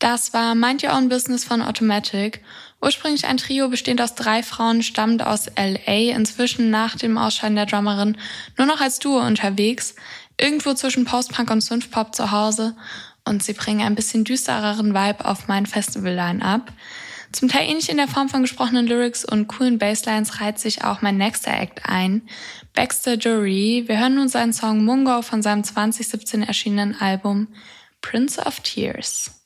Das war Mind Your Own Business von Automatic. Ursprünglich ein Trio bestehend aus 3 Frauen, stammend aus L.A., inzwischen nach dem Ausscheiden der Drummerin nur noch als Duo unterwegs, irgendwo zwischen Post-Punk und Synthpop zu Hause, und sie bringen ein bisschen düstereren Vibe auf mein Festival-Line-Up. Zum Teil ähnlich in der Form von gesprochenen Lyrics und coolen Basslines reiht sich auch mein nächster Act ein, Baxter Dury. Wir hören nun seinen Song Mungo von seinem 2017 erschienenen Album Prince of Tears.